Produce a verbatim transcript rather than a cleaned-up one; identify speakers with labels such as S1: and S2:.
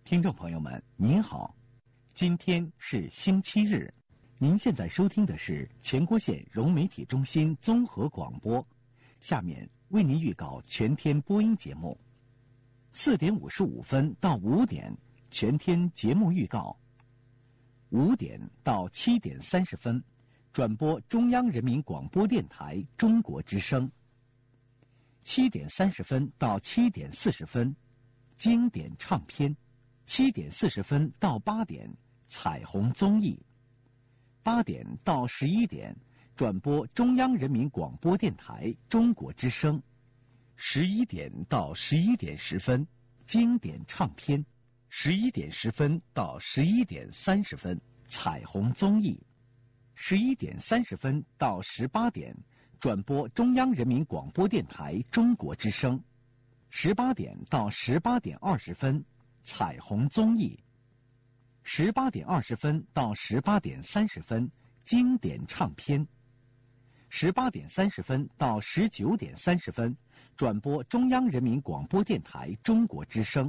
S1: 听众朋友们，您好，今天是星期日，您现在收听的是全国县融媒体中心综合广播。下面为您预告全天播音节目：四点五十五分到五点，全天节目预告；五点到七点三十分，转播中央人民广播电台中国之声；七点三十分到七点四十分，经典唱片；七点四十分到八点，彩虹综艺；八点到十一点，转播中央人民广播电台中国之声；十一点到十一点十分，经典唱片；十一点十分到十一点三十分，彩虹综艺；十一点三十分到十八点，转播中央人民广播电台中国之声；十八点到十八点二十分，彩虹综艺；十八点二十分到十八点三十分，经典唱片；十八点三十分到十九点三十分，转播中央人民广播电台中国之声。